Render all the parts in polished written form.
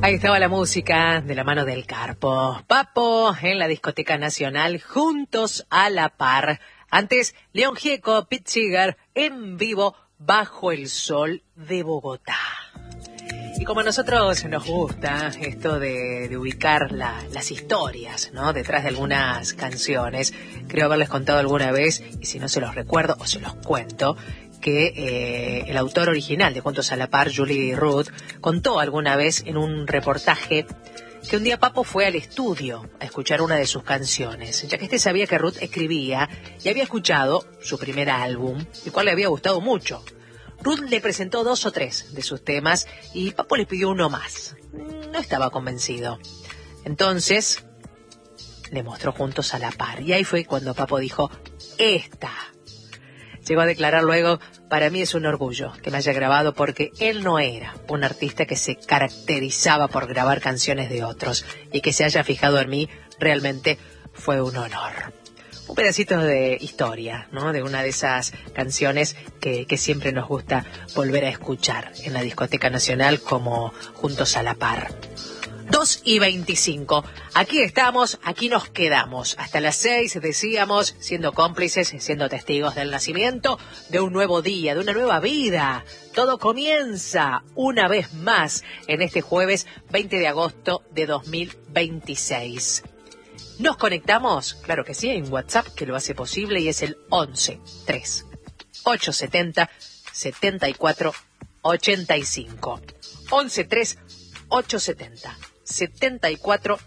Ahí estaba la música de la mano del Carpo. Papo en la Discoteca Nacional, juntos a la par. Antes, León Gieco, Pete Seeger, en vivo, bajo el sol de Bogotá. Y como a nosotros nos gusta esto de ubicar las historias, ¿no?, detrás de algunas canciones, creo haberles contado alguna vez, y si no se los recuerdo o se los cuento, que el autor original de Juntos a la Par, Julie Ruth, contó alguna vez en un reportaje que un día Papo fue al estudio a escuchar una de sus canciones, ya que este sabía que Ruth escribía y había escuchado su primer álbum, el cual le había gustado mucho. Ruth le presentó 2 o 3 de sus temas y Papo le pidió uno más. No estaba convencido. Entonces le mostró Juntos a la Par y ahí fue cuando Papo dijo: esta. Llegó a declarar luego: para mí es un orgullo que me haya grabado, porque él no era un artista que se caracterizaba por grabar canciones de otros, y que se haya fijado en mí realmente fue un honor. Un pedacito de historia, ¿no?, de una de esas canciones que siempre nos gusta volver a escuchar en la Discoteca Nacional, como Juntos a la Par. 2:25. Aquí estamos, aquí nos quedamos. Hasta las 6, decíamos, siendo cómplices, siendo testigos del nacimiento de un nuevo día, de una nueva vida. Todo comienza una vez más en este jueves 20 de agosto de 2026. ¿Nos conectamos? Claro que sí, hay un WhatsApp que lo hace posible y es el 11 3 870 74 85. 11 3 870 74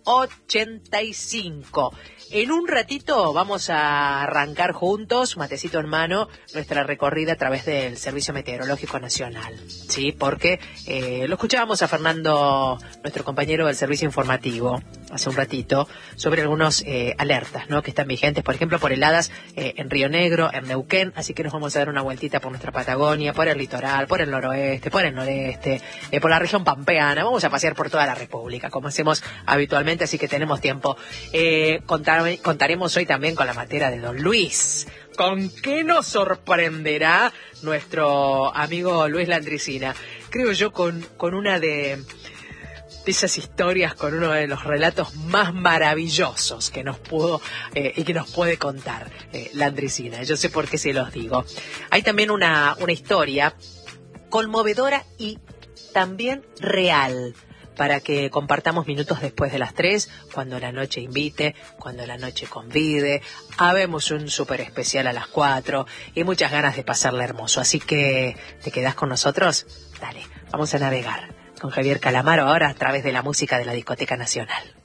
85. En un ratito vamos a arrancar juntos, matecito en mano, nuestra recorrida a través del Servicio Meteorológico Nacional, ¿sí? Porque lo escuchábamos a Fernando, nuestro compañero del Servicio Informativo, hace un ratito, sobre algunos alertas, ¿no?, que están vigentes, por ejemplo, por heladas en Río Negro, en Neuquén, así que nos vamos a dar una vueltita por nuestra Patagonia, por el litoral, por el noroeste, por el noreste, por la región pampeana. Vamos a pasear por toda la República, como hacemos habitualmente, así que tenemos tiempo. Contaremos hoy también con la matera de Don Luis. ¿Con qué nos sorprenderá nuestro amigo Luis Landricina? Creo yo con una de esas historias, con uno de los relatos más maravillosos que nos pudo y que nos puede contar Landricina. Yo sé por qué se los digo. Hay también una historia conmovedora y también real, para que compartamos minutos después de las 3, cuando la noche invite, cuando la noche convide. Habemos un súper especial a las 4 y muchas ganas de pasarla hermoso. Así que, ¿te quedás con nosotros? Dale, vamos a navegar con Javier Calamaro ahora a través de la música de la Discoteca Nacional.